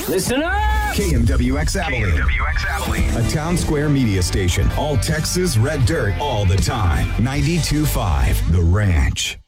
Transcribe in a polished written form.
Listen up! KMWX Abilene. A Town Square media station. All Texas red dirt all the time. 92.5 The Ranch.